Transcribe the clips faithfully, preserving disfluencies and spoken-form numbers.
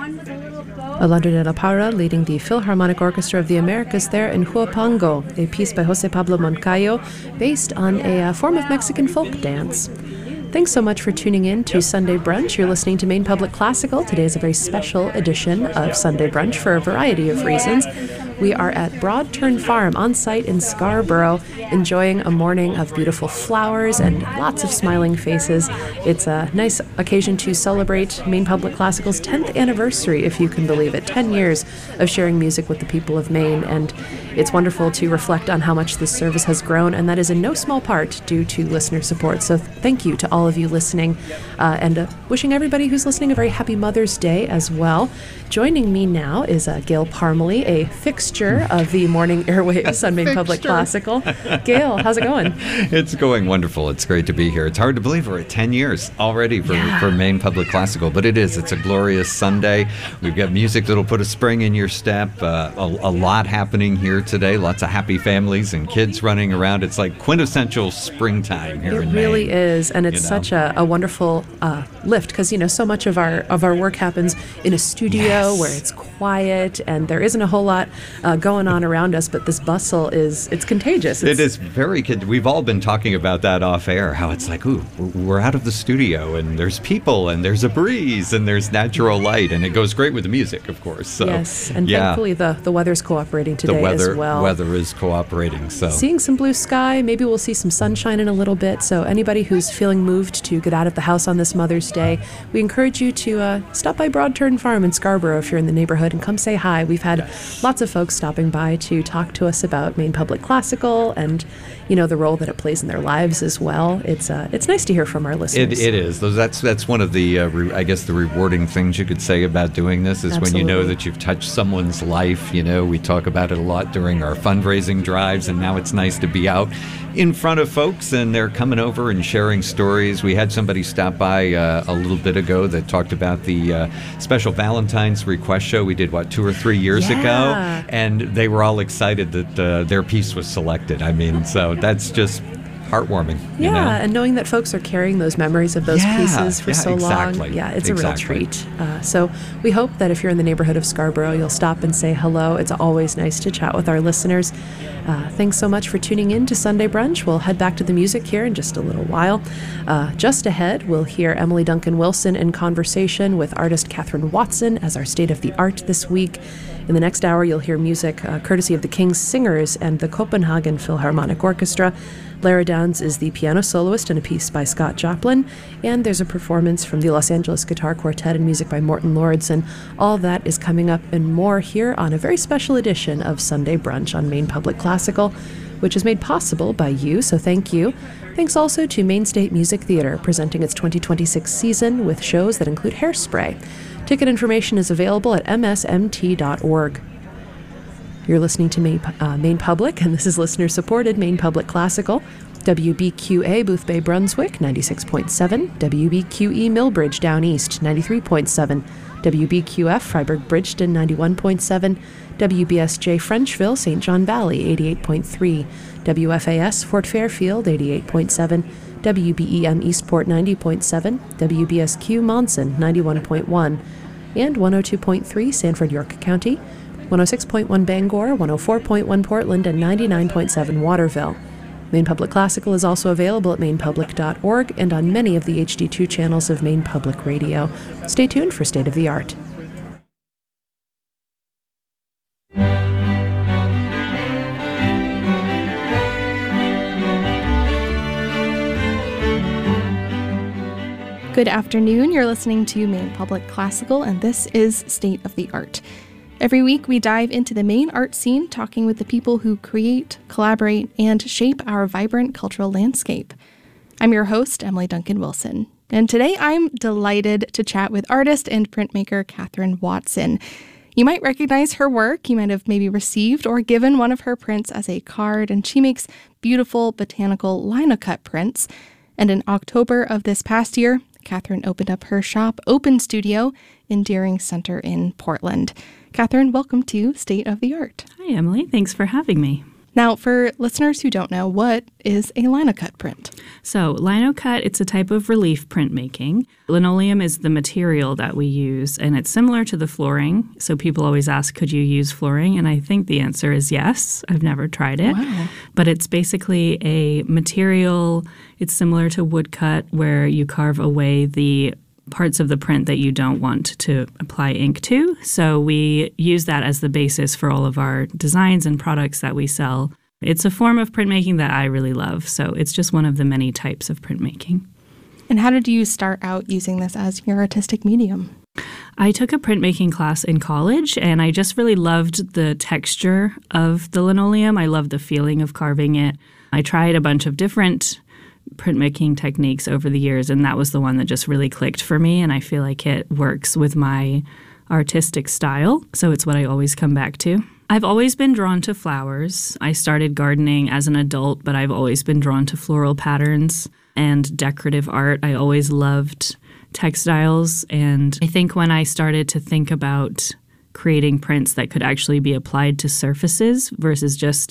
Alondra de la Parra leading the Philharmonic Orchestra of the Americas there in Huapango, a piece by Jose Pablo Moncayo based on a uh, form of Mexican folk dance. Thanks so much for tuning in to Sunday Brunch. You're listening to Maine Public Classical. Today is a very special edition of Sunday Brunch for a variety of reasons. We are at Broad Turn Farm on site in Scarborough, enjoying a morning of beautiful flowers and lots of smiling faces. It's a nice occasion to celebrate Maine Public Classical's tenth anniversary, if you can believe it. ten years of sharing music with the people of Maine, and it's wonderful to reflect on how much this service has grown, and that is in no small part due to listener support. So thank you to all of you listening, uh, and uh, wishing everybody who's listening a very happy Mother's Day as well. Joining me now is uh, Gail Parmalee, a fixture of the morning airwaves on Maine Public Classical. Gail, how's it going? It's going wonderful. It's great to be here. It's hard to believe we're at ten years already for, yeah. for Maine Public Classical, but it is. It's a glorious Sunday. We've got music that'll put a spring in your step. Uh, a, a lot happening here today. Lots of happy families and kids running around. It's like quintessential springtime here it in Maine. It really is, and it's you know? such a, a wonderful uh, lift because, you know, so much of our of our work happens in a studio yes. where it's quiet and there isn't a whole lot uh, going on around us, but this bustle is, it's contagious. It's, it is very good. We've all been talking about that off air, how it's like, ooh, we're out of the studio and there's people and there's a breeze and there's natural light, and it goes great with the music, of course. So, yes, and yeah. thankfully the, the weather's cooperating today the weather, as well. weather is cooperating. So seeing some blue sky, maybe we'll see some sunshine in a little bit. So anybody who's feeling moved to get out of the house on this Mother's Day, we encourage you to uh, stop by Broad Turn Farm in Scarborough if you're in the neighborhood and come say hi. We've had yes. lots of folks stopping by to talk to us about Maine Public Classical and, you know, the role that it plays in their lives as well. It's uh, it's nice to hear from our listeners. It, it is. That's that's one of the, uh, re- I guess, the rewarding things you could say about doing this is Absolutely. when you know that you've touched someone's life. You know, we talk about it a lot during our fundraising drives, and now it's nice to be out in front of folks, and they're coming over and sharing stories. We had somebody stop by uh, a little bit ago that talked about the uh, special Valentine's request show we did, what, two or three years yeah. ago, and they were all excited that uh, their piece was selected. I mean, so that's just heartwarming. Yeah, you know? And knowing that folks are carrying those memories of those yeah, pieces for yeah, so exactly. long. Yeah, it's exactly. a real treat. Uh, so we hope that if you're in the neighborhood of Scarborough, you'll stop and say hello. It's always nice to chat with our listeners. Uh, thanks so much for tuning in to Sunday Brunch. We'll head back to the music here in just a little while. Uh, just ahead, we'll hear Emily Duncan Wilson in conversation with artist Catherine Watson as our State of the Art this week. In the next hour, you'll hear music uh, courtesy of the King's Singers and the Copenhagen Philharmonic Orchestra. Lara Downs is the piano soloist in a piece by Scott Joplin, and there's a performance from the Los Angeles Guitar Quartet and music by Morton Lordson. All that is coming up and more here on a very special edition of Sunday Brunch on Maine Public Classical, which is made possible by you, so thank you. Thanks also to Maine State Music Theater, presenting its twenty twenty-six season with shows that include Hairspray. Ticket information is available at m s m t dot org. You're listening to Maine, uh, Maine Public, and this is listener-supported Maine Public Classical. W B Q A Boothbay Brunswick, ninety-six point seven. W B Q E Millbridge Down East, ninety-three point seven. W B Q F Freiburg Bridgeton, ninety-one point seven. W B S J Frenchville Saint John Valley, eighty-eight point three. W F A S Fort Fairfield, eighty-eight point seven. W B E M Eastport, ninety point seven. W B S Q Monson, ninety-one point one. And one oh two point three Sanford York County. one oh six point one Bangor, one oh four point one Portland, and ninety-nine point seven Waterville. Maine Public Classical is also available at maine public dot org and on many of the H D two channels of Maine Public Radio. Stay tuned for State of the Art. Good afternoon. You're listening to Maine Public Classical, and this is State of the Art. Every week, we dive into the Maine art scene, talking with the people who create, collaborate, and shape our vibrant cultural landscape. I'm your host, Emily Duncan Wilson, and today I'm delighted to chat with artist and printmaker Catherine Watson. You might recognize her work. You might have maybe received or given one of her prints as a card, and she makes beautiful botanical linocut prints. And in October of this past year, Catherine opened up her shop, Open Studio, in Deering Center in Portland. Catherine, welcome to State of the Art. Hi, Emily. Thanks for having me. Now, for listeners who don't know, what is a linocut print? So linocut, it's a type of relief printmaking. Linoleum is the material that we use, and it's similar to the flooring. So people always ask, could you use flooring? And I think the answer is yes. I've never tried it. Wow. But it's basically a material, it's similar to woodcut, where you carve away the parts of the print that you don't want to apply ink to. So we use that as the basis for all of our designs and products that we sell. It's a form of printmaking that I really love. So it's just one of the many types of printmaking. And how did you start out using this as your artistic medium? I took a printmaking class in college, and I just really loved the texture of the linoleum. I loved the feeling of carving it. I tried a bunch of different printmaking techniques over the years, and that was the one that just really clicked for me, and I feel like it works with my artistic style, so it's what I always come back to. I've always been drawn to flowers. I started gardening as an adult, but I've always been drawn to floral patterns and decorative art. I always loved textiles, and I think when I started to think about creating prints that could actually be applied to surfaces versus just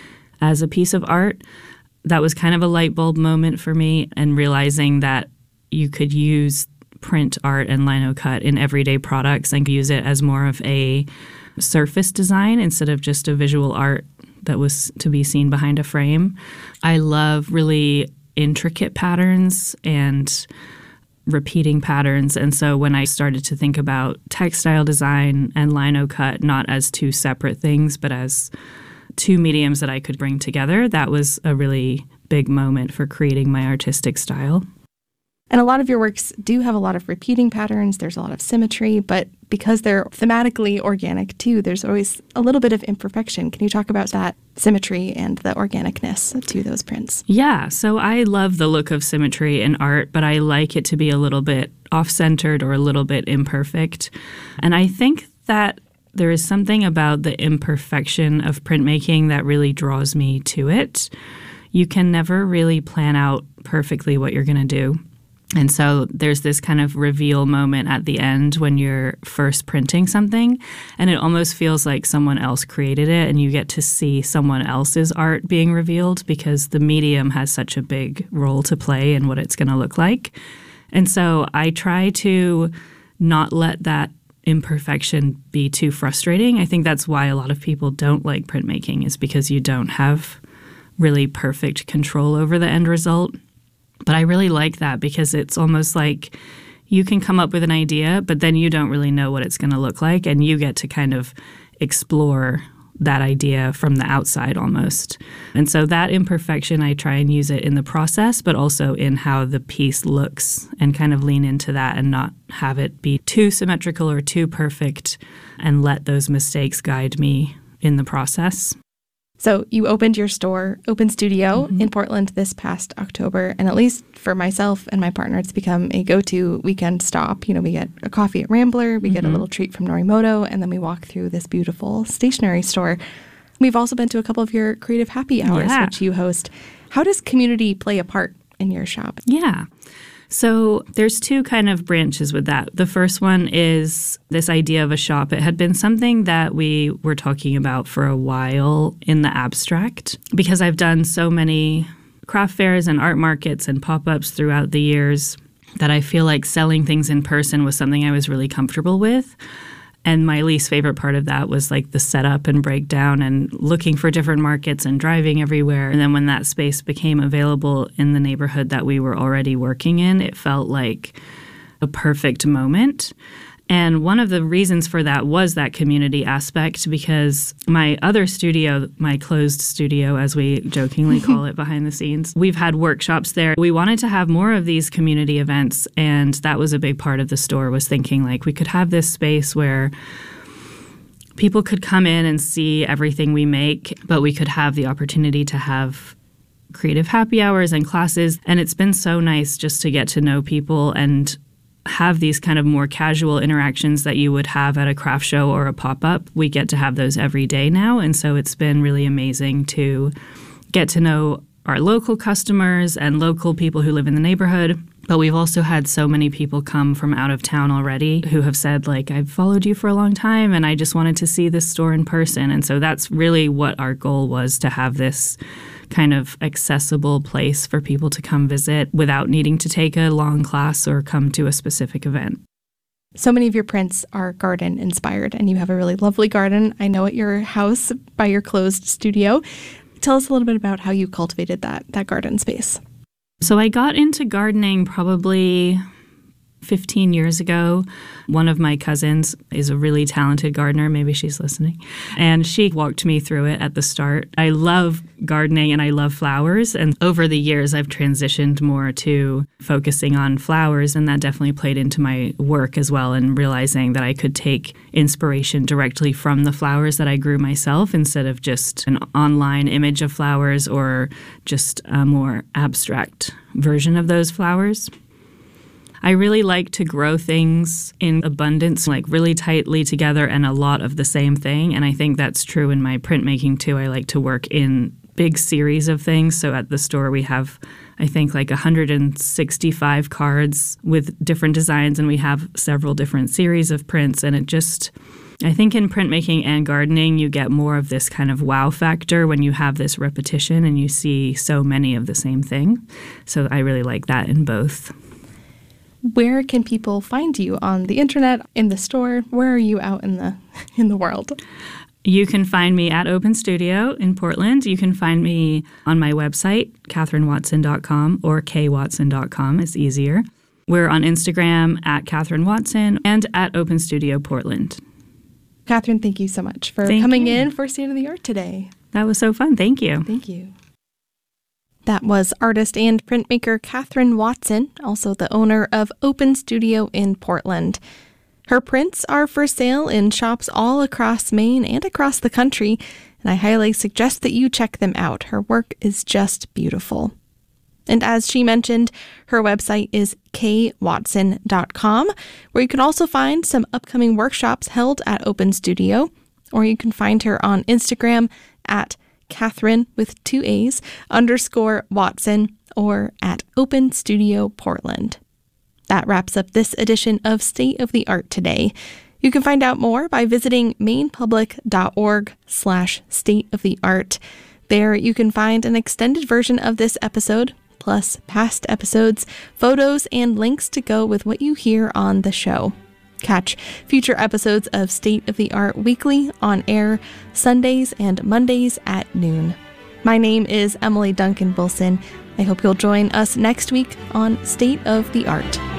as a piece of art, that was kind of a light bulb moment for me, and realizing that you could use print art and linocut in everyday products and use it as more of a surface design instead of just a visual art that was to be seen behind a frame. I love really intricate patterns and repeating patterns. And so when I started to think about textile design and linocut, not as two separate things, but as two mediums that I could bring together, that was a really big moment for creating my artistic style. And a lot of your works do have a lot of repeating patterns. There's a lot of symmetry, but because they're thematically organic too, there's always a little bit of imperfection. Can you talk about that symmetry and the organicness to those prints? Yeah, so I love the look of symmetry in art, but I like it to be a little bit off-centered or a little bit imperfect. And I think that there is something about the imperfection of printmaking that really draws me to it. You can never really plan out perfectly what you're going to do. And so there's this kind of reveal moment at the end when you're first printing something, and it almost feels like someone else created it, and you get to see someone else's art being revealed because the medium has such a big role to play in what it's going to look like. And so I try to not let that imperfection be too frustrating. I think that's why a lot of people don't like printmaking, is because you don't have really perfect control over the end result. But I really like that because it's almost like you can come up with an idea, but then you don't really know what it's going to look like, and you get to kind of explore that idea from the outside almost. And so that imperfection, I try and use it in the process, but also in how the piece looks, and kind of lean into that and not have it be too symmetrical or too perfect, and let those mistakes guide me in the process. So you opened your store, Open Studio, mm-hmm. in Portland this past October. And at least for myself and my partner, it's become a go-to weekend stop. You know, we get a coffee at Rambler, we mm-hmm. get a little treat from Norimoto, and then we walk through this beautiful stationery store. We've also been to a couple of your creative happy hours, yeah. which you host. How does community play a part in your shop? Yeah. So there's two kind of branches with that. The first one is this idea of a shop. It had been something that we were talking about for a while in the abstract, because I've done so many craft fairs and art markets and pop-ups throughout the years that I feel like selling things in person was something I was really comfortable with. And my least favorite part of that was like the setup and breakdown and looking for different markets and driving everywhere. And then when that space became available in the neighborhood that we were already working in, it felt like a perfect moment. And one of the reasons for that was that community aspect, because my other studio, my closed studio, as we jokingly call it behind the scenes, we've had workshops there. We wanted to have more of these community events, and that was a big part of the store, was thinking like we could have this space where people could come in and see everything we make, but we could have the opportunity to have creative happy hours and classes. And it's been so nice just to get to know people and have these kind of more casual interactions that you would have at a craft show or a pop-up. We get to have those every day now. And so it's been really amazing to get to know our local customers and local people who live in the neighborhood. But we've also had so many people come from out of town already who have said, like, I've followed you for a long time and I just wanted to see this store in person. And so that's really what our goal was, to have this kind of accessible place for people to come visit without needing to take a long class or come to a specific event. So many of your prints are garden inspired, and you have a really lovely garden, I know, at your house by your closed studio. Tell us a little bit about how you cultivated that, that garden space. So I got into gardening probably fifteen years ago. One of my cousins is a really talented gardener. Maybe she's listening. And she walked me through it at the start. I love gardening and I love flowers. And over the years, I've transitioned more to focusing on flowers. And that definitely played into my work as well, and realizing that I could take inspiration directly from the flowers that I grew myself, instead of just an online image of flowers or just a more abstract version of those flowers. I really like to grow things in abundance, like really tightly together and a lot of the same thing. And I think that's true in my printmaking too. I like to work in big series of things. So at the store we have, I think, like one hundred sixty-five cards with different designs, and we have several different series of prints. And it just, I think in printmaking and gardening, you get more of this kind of wow factor when you have this repetition and you see so many of the same thing. So I really like that in both. Where can people find you? On the internet, in the store? Where are you out in the in the world? You can find me at Open Studio in Portland. You can find me on my website, catherine watson dot com, or k watson dot com is easier. We're on Instagram at Catherine Watson and at Open Studio Portland. Catherine, thank you so much for thank coming you. in for State of the Art today. That was so fun. Thank you. Thank you. That was artist and printmaker Catherine Watson, also the owner of Open Studio in Portland. Her prints are for sale in shops all across Maine and across the country, and I highly suggest that you check them out. Her work is just beautiful. And as she mentioned, her website is k watson dot com, where you can also find some upcoming workshops held at Open Studio, or you can find her on Instagram at Catherine with two A's underscore Watson, or at Open Studio Portland. That wraps up this edition of State of the Art today. You can find out more by visiting mainepublic.org slash state of the art. There you can find an extended version of this episode, plus past episodes, photos, and links to go with what you hear on the show. Catch future episodes of State of the Art weekly on air Sundays and Mondays at noon. My name is Emily Duncan Wilson. I hope you'll join us next week on State of the Art.